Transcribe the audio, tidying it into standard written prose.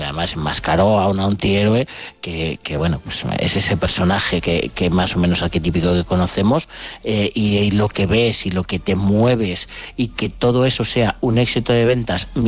además enmascaró a un antihéroe que bueno, pues es ese personaje que más o menos arquetípico que conocemos, y lo que ves y lo que te mueves y que todo eso sea un éxito de ventas